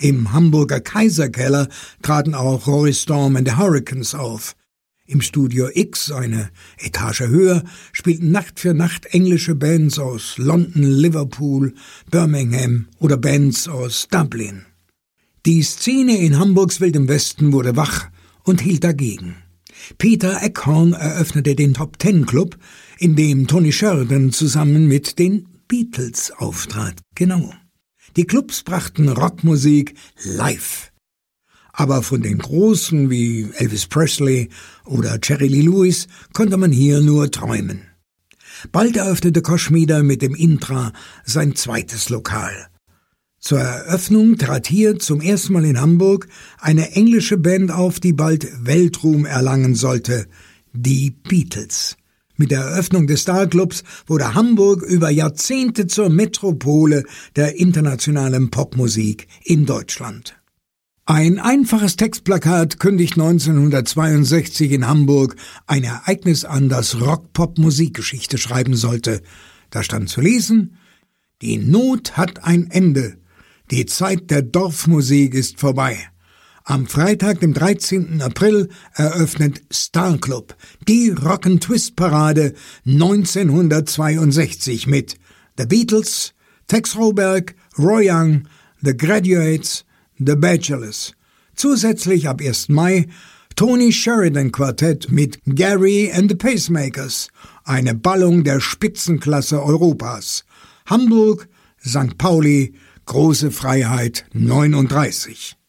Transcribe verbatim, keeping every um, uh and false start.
Im Hamburger Kaiserkeller traten auch Rory Storm and the Hurricanes auf. Im Studio X, eine Etage höher, spielten Nacht für Nacht englische Bands aus London, Liverpool, Birmingham oder Bands aus Dublin. Die Szene in Hamburgs Wildem Westen wurde wach und hielt dagegen. Peter Eckhorn eröffnete den Top Ten Club, in dem Tony Sheridan zusammen mit den Beatles auftrat. Genau. Die Clubs brachten Rockmusik live. Aber von den Großen wie Elvis Presley oder Jerry Lee Lewis konnte man hier nur träumen. Bald eröffnete Koschmider mit dem Intra sein zweites Lokal. Zur Eröffnung trat hier zum ersten Mal in Hamburg eine englische Band auf, die bald Weltruhm erlangen sollte, die Beatles. Mit der Eröffnung des Starclubs wurde Hamburg über Jahrzehnte zur Metropole der internationalen Popmusik in Deutschland. Ein einfaches Textplakat kündigt neunzehnhundertzweiundsechzig in Hamburg ein Ereignis an, das Rock-Pop-Musikgeschichte schreiben sollte. Da stand zu lesen: Die Not hat ein Ende. Die Zeit der Dorfmusik ist vorbei. Am Freitag, dem dreizehnten April, eröffnet Starclub, die Rock'n'Twist-Parade neunzehnhundertzweiundsechzig mit The Beatles, Tex Roberg, Roy Young, The Graduates, The Bachelors. Zusätzlich ab ersten Mai Tony Sheridan Quartett mit Gary and the Pacemakers, eine Ballung der Spitzenklasse Europas. Hamburg, Sankt Pauli, Große Freiheit neununddreißig.